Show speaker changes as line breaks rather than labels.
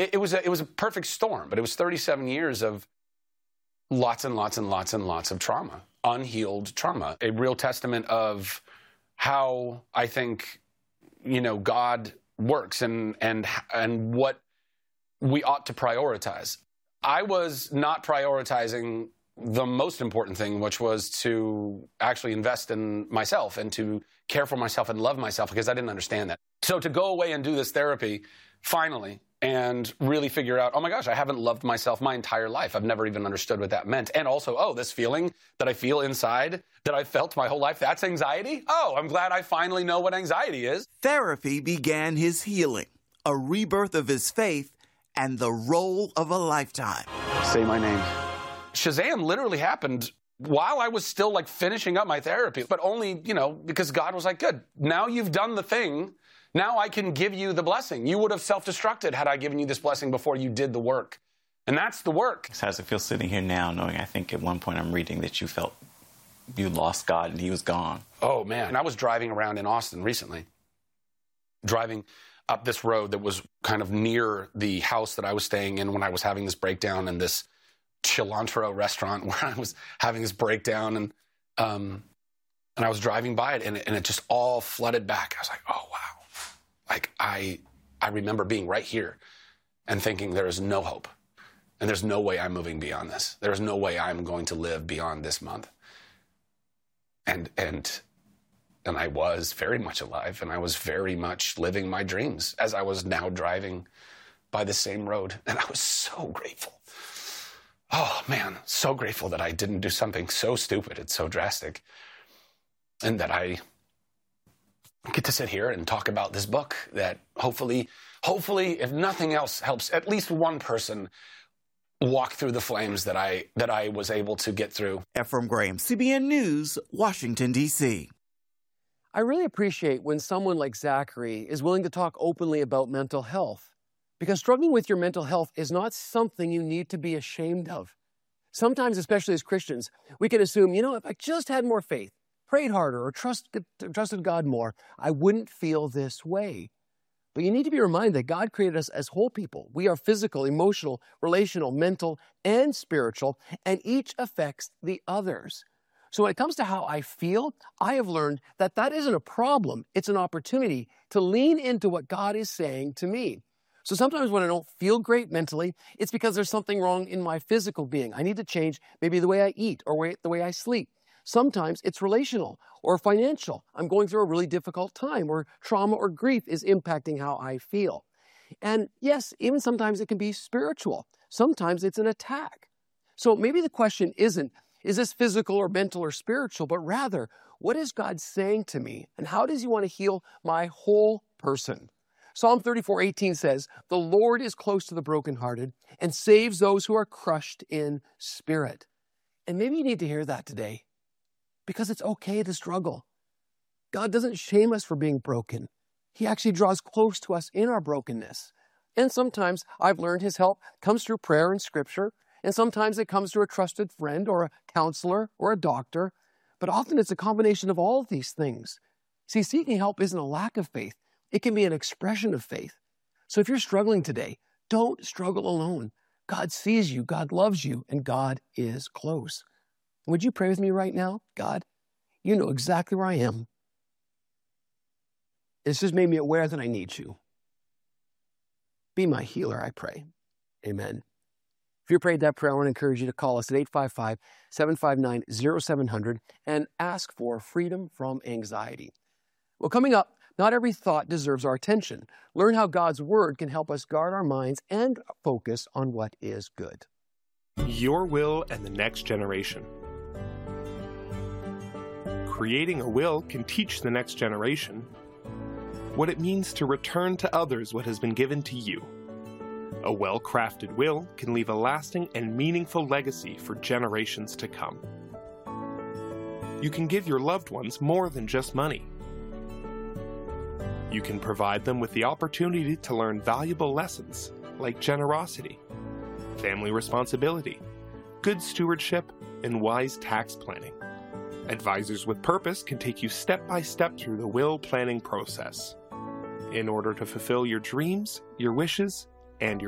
it was a perfect storm, but it was 37 years of lots and lots and lots and lots of trauma, unhealed trauma, a real testament of how I think, God works and what we ought to prioritize. I was not prioritizing the most important thing, which was to actually invest in myself and to care for myself and love myself, because I didn't understand that. So to go away and do this therapy, finally, and really figure out, oh my gosh, I haven't loved myself my entire life. I've never even understood what that meant. And also, this feeling that I feel inside, that I felt my whole life, that's anxiety? Oh, I'm glad I finally know what anxiety is.
Therapy began his healing, a rebirth of his faith, and the role of a lifetime.
Say my name. Shazam literally happened while I was still finishing up my therapy, but only, because God was like, good, now you've done the thing. Now I can give you the blessing. You would have self-destructed had I given you this blessing before you did the work. And that's the work.
How does it feel sitting here now knowing, I think at one point I'm reading that you felt you lost God and he was gone?
Oh, man. And I was driving around in Austin recently, driving up this road that was kind of near the house that I was staying in when I was having this breakdown in this cilantro restaurant where I was having this breakdown. And I was driving by it and it just all flooded back. I was like, oh, wow. I remember being right here and thinking there is no hope and there's no way I'm moving beyond this. There's no way I'm going to live beyond this month. And I was very much alive and I was very much living my dreams as I was now driving by the same road. And I was so grateful. Oh, man, so grateful that I didn't do something so stupid and so drastic, and that I get to sit here and talk about this book that hopefully, if nothing else, helps at least one person walk through the flames that I was able to get through.
Ephraim Graham, CBN News, Washington, D.C.
I really appreciate when someone like Zachary is willing to talk openly about mental health, because struggling with your mental health is not something you need to be ashamed of. Sometimes, especially as Christians, we can assume, if I just had more faith, prayed harder, or trusted God more, I wouldn't feel this way. But you need to be reminded that God created us as whole people. We are physical, emotional, relational, mental, and spiritual, and each affects the others. So when it comes to how I feel, I have learned that isn't a problem. It's an opportunity to lean into what God is saying to me. So sometimes when I don't feel great mentally, it's because there's something wrong in my physical being. I need to change maybe the way I eat or the way I sleep. Sometimes it's relational or financial. I'm going through a really difficult time, or trauma or grief is impacting how I feel. And yes, even sometimes it can be spiritual. Sometimes it's an attack. So maybe the question isn't, is this physical or mental or spiritual, but rather, what is God saying to me? And how does he want to heal my whole person? Psalm 34:18 says, "The Lord is close to the brokenhearted and saves those who are crushed in spirit." And maybe you need to hear that today, because it's okay to struggle. God doesn't shame us for being broken. He actually draws close to us in our brokenness. And sometimes I've learned his help comes through prayer and scripture, and sometimes it comes through a trusted friend or a counselor or a doctor, but often it's a combination of all of these things. See, seeking help isn't a lack of faith. It can be an expression of faith. So if you're struggling today, don't struggle alone. God sees you, God loves you, and God is close. Would you pray with me right now? God, you know exactly where I am. It's just made me aware that I need you. Be my healer, I pray. Amen. If you prayed that prayer, I want to encourage you to call us at 855-759-0700 and ask for freedom from anxiety. Well, coming up, not every thought deserves our attention. Learn how God's Word can help us guard our minds and focus on what is good.
Your will and the next generation. Creating a will can teach the next generation what it means to return to others what has been given to you. A well-crafted will can leave a lasting and meaningful legacy for generations to come. You can give your loved ones more than just money. You can provide them with the opportunity to learn valuable lessons like generosity, family responsibility, good stewardship, and wise tax planning. Advisors with Purpose can take you step by step through the will planning process in order to fulfill your dreams, your wishes, and your